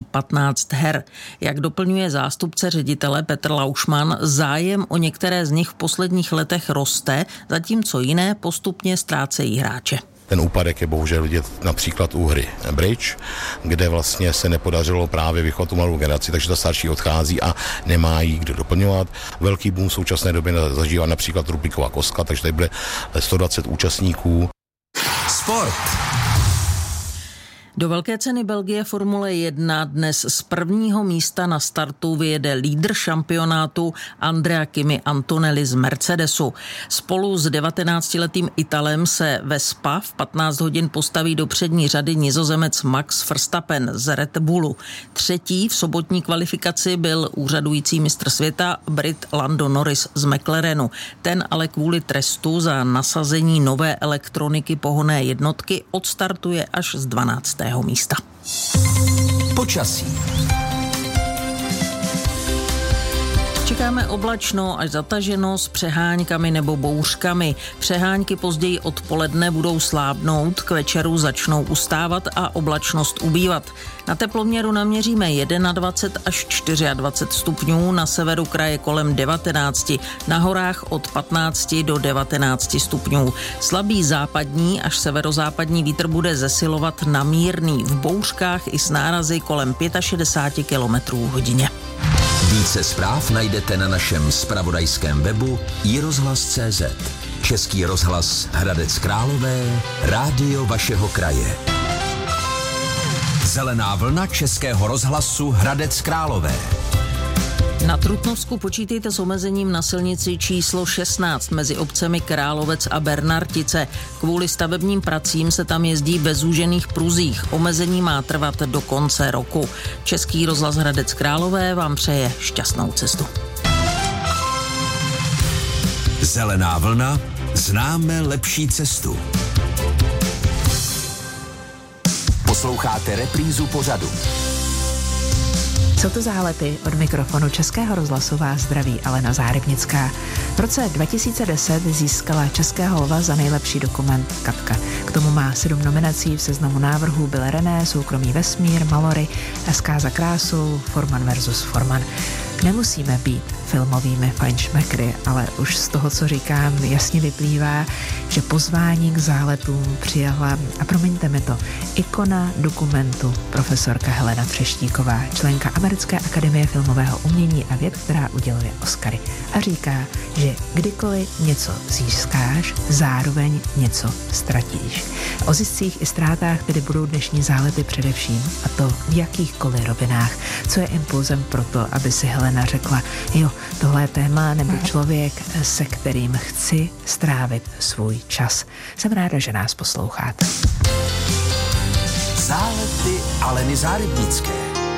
15 her. Jak doplňuje zástupce ředitele Petr Laušman, zájem o některé z nich v posledních letech roste, zatímco jiné postupně ztrácejí hráče. Ten úpadek je bohužel vidět například u hry Bridge, kde vlastně se nepodařilo právě vychovat tu mladou generaci, takže ta starší odchází a nemá jí kdo doplňovat. Velký boom v současné době zažívá například Rubikova kostka, takže tady bude 120 účastníků. Sport. Do velké ceny Belgie Formule 1 dnes z prvního místa na startu vyjede lídr šampionátu Andrea Kimi Antonelli z Mercedesu. Spolu s 19letým Italem se ve Spa v 15 hodin postaví do přední řady Nizozemec Max Verstappen z Red Bullu. Třetí v sobotní kvalifikaci byl úřadující mistr světa Brit Lando Norris z McLarenu. Ten ale kvůli trestu za nasazení nové elektroniky pohonné jednotky odstartuje až z 12. místa. Počasí. Čekáme oblačno až zataženo s přeháňkami nebo bouřkami. Přehánky později odpoledne budou slábnout, k večeru začnou ustávat a oblačnost ubývat. Na teploměru naměříme 21 až 24 stupňů, na severu kraje kolem 19, na horách od 15 do 19 stupňů. Slabý západní až severozápadní vítr bude zesilovat na mírný, v bouřkách i s nárazy kolem 65 km/h. Více zpráv najdete na našem zpravodajském webu iRozhlas.cz. Český rozhlas Hradec Králové, rádio vašeho kraje. Zelená vlna Českého rozhlasu Hradec Králové. Na Trutnovsku počítejte s omezením na silnici číslo 16 mezi obcemi Královec a Bernartice. Kvůli stavebním pracím se tam jezdí ve zúžených pruzích. Omezení má trvat do konce roku. Český rozhlas Hradec Králové vám přeje šťastnou cestu. Zelená vlna, známe lepší cestu. Posloucháte reprízu pořadu. Jsou to Zálepy, od mikrofonu Českého rozhlasu vás zdraví Alena Zárybnická. V roce 2010 získala Českého lva za nejlepší dokument Katka. K tomu má 7 nominací, v seznamu návrhů byl René, Soukromý vesmír, Malory, SK za krásu, Forman versus Forman. Nemusíme být filmovými fajnšmekry, ale už z toho, co říkám, jasně vyplývá, že pozvání k Zálepům přijala, a promiňte mi to, ikona dokumentu profesorka Helena Třeštíková, členka Americké akademie filmového umění a věd, která uděluje Oscary. A říká, že kdykoliv něco získáš, zároveň něco ztratíš. O ziscích i ztrátách tedy budou dnešní Zálepy především, a to v jakýchkoliv rovinách, co je impulzem pro to, aby si Helena řekla, jo, tohle je téma nebo člověk, se kterým chci strávit svůj čas. Jsem ráda, že nás posloucháte. Zálepy Aleny Zárybnické.